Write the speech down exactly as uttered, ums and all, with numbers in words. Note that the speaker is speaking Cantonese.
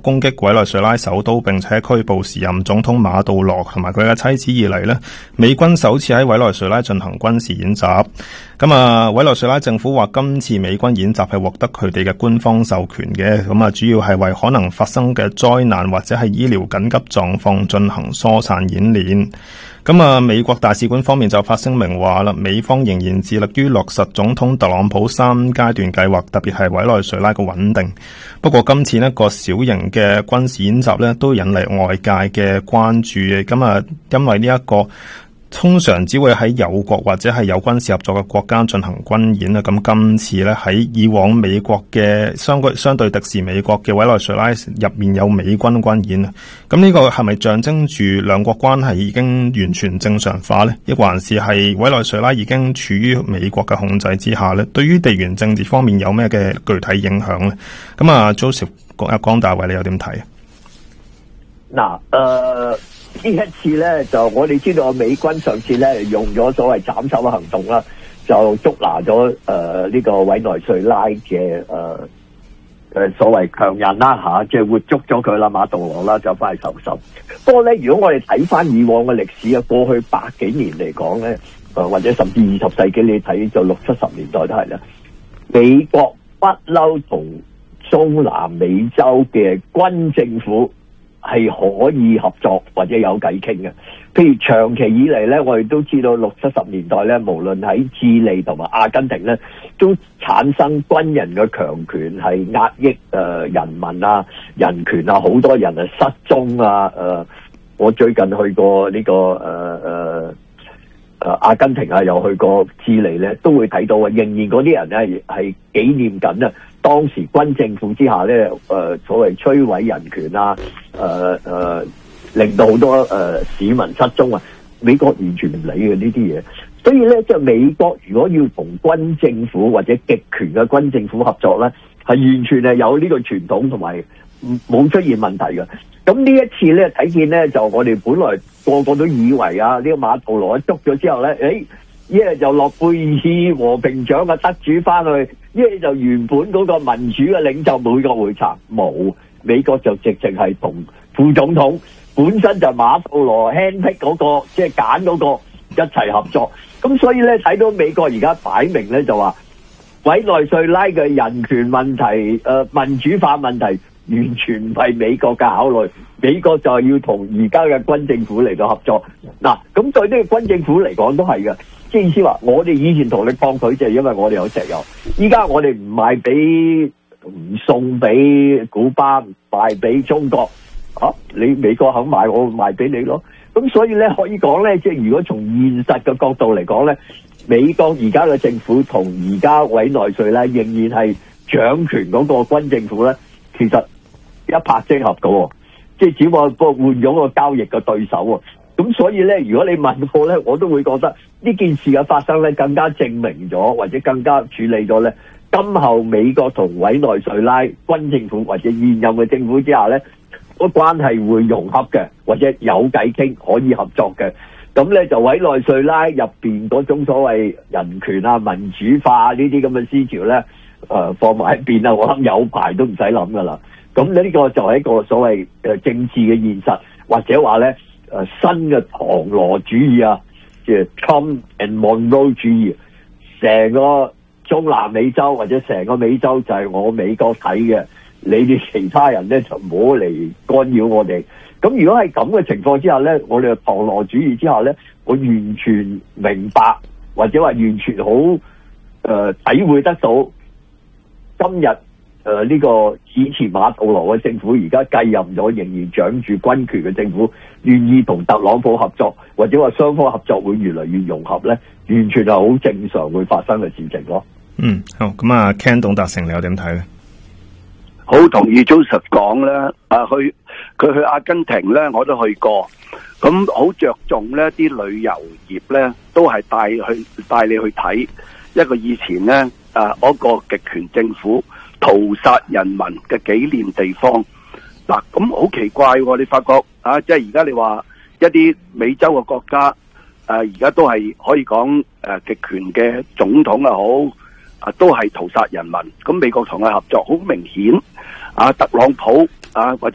攻擊委內瑞拉首都並且拘捕時任總統馬杜羅同埋佢嘅妻子以嚟呢，美軍首次喺委內瑞拉進行軍事演習。咁啊，委內瑞拉政府話今次美軍演習係獲得佢哋嘅官方授權嘅，咁啊主要係為可能發生嘅災難或者係醫療緊急狀況進行疏散演練。咁啊，美國大使館方面就發聲明話啦，美方仍然致力於落實總統特朗普三階段計劃，特別係委內瑞拉嘅穩定。不過今次呢個小型嘅軍事演習呢，都引嚟外界嘅關注嘅。咁啊，因為呢一個通常只會喺友國或者係有軍事合作嘅國家進行軍演啦。咁今次咧喺以往美國嘅相對相對敵視美國嘅委內瑞拉入面有美軍軍演啊。咁呢個係咪象徵住兩國關係已經完全正常化呢？亦還是係委內瑞拉已經處於美國嘅控制之下呢？對於地緣政治方面有咩嘅具體影響呢？咁啊 ，Joseph 阿江大衛你有點睇啊？ 嗱，誒。呢一次咧，就我哋知道美軍上次咧用咗所謂斬首嘅行動啦，就捉拿咗誒呢個委內瑞拉嘅誒誒所謂強人啦吓，即係活捉咗佢啦，馬杜羅啦，就翻去受審。不過咧，如果我哋睇翻以往嘅歷史啊，過去百幾年嚟講咧，誒或者甚至二十世紀你睇就六七十年代都係啦，美國不嬲同中南美洲嘅軍政府係可以合作或者有偈傾嘅。譬如長期以嚟咧，我哋都知道六七十年代咧，無論喺智利同埋阿根廷咧，都產生軍人嘅強權，係壓抑誒、呃、人民啊、人權啊，好多人啊失蹤啊。誒、呃，我最近去過呢、這個誒誒誒阿根廷啊，又去過智利咧，都會睇到啊，仍然嗰啲人咧係紀念緊啊。當時軍政府之下咧，誒、呃、所謂摧毀人權啊，誒、呃、誒、呃、令到好多誒、呃、市民失蹤啊，美國完全唔理嘅呢啲嘢。所以咧，即係美國如果要同軍政府或者極權嘅軍政府合作咧，係完全係有呢個傳統同埋冇出現問題嘅。咁呢一次咧，睇見咧，就我哋本來個個都以為啊，呢、這個馬杜羅捉咗之後咧，誒。一係就諾貝爾和平獎嘅得主翻去，一係就原本嗰個民主嘅領袖每個會談冇，美國就直情係同副總統本身就馬杜羅 handpick 嗰個，即係揀嗰個一齊合作。咁所以咧，睇到美國而家擺明咧就話委內瑞拉嘅人權問題、誒、呃、民主化問題，完全唔係美國嘅考慮。美國就係要同而家嘅軍政府嚟到合作。嗱，咁對呢個軍政府嚟講都係嘅。即係意思話，我哋以前同你抗拒就係因為我哋有石油，依家我哋唔賣俾唔送俾古巴，賣俾中國，啊，你美國肯賣，我賣俾你咯。咁所以咧，可以講咧，即係如果從現實嘅角度嚟講咧，美國而家嘅政府同而家委內瑞拉仍然係掌權嗰個軍政府咧，其實一拍即合嘅，即係只不過換咗個交易嘅對手啊。咁所以咧，如果你問我咧，我都會覺得呢件事嘅發生咧，更加證明咗，或者更加處理咗咧，今後美國同委內瑞拉軍政府或者現任嘅政府之下咧，個關係會融合嘅，或者有偈傾可以合作嘅。咁咧就委內瑞拉入邊嗰種所謂人權啊、民主化呢啲咁嘅思潮咧，誒、呃、放埋一邊啊，我諗有排都唔使諗噶啦。咁呢個就係一個所謂誒政治嘅現實，或者話咧。誒、呃，新嘅唐羅主義啊，即係 Trump and Monroe 主義，成個中南美洲或者成個美洲就係我美國睇嘅，你哋其他人咧就唔好嚟干擾我哋。咁如果係咁嘅情況之下咧，我哋嘅唐羅主義之下咧，我完全明白或者話完全好誒、呃、體會得到今日。誒、呃，呢、這個以前馬杜羅嘅政府而家繼任咗，仍然掌住軍權嘅政府，願意同特朗普合作，或者話雙方合作會越嚟越融合咧，完全係好正常會發生嘅事情咯。 嗯，好，咁啊 Ken 董達成你又點睇咧？ 好同意 Joseph 講咧，啊，去佢去阿根廷咧，我都去過，咁好着重咧啲旅遊業咧，都係帶去帶你去睇一個以前咧啊嗰、那個極權政府。屠殺人民嘅紀念地方，嗱，咁好奇怪喎！你發覺啊，即係而家你話一啲美洲嘅國家，誒而家都係可以講誒極權嘅總統又好，啊都係屠殺人民。咁美國同佢合作，好明顯啊，特朗普啊或者。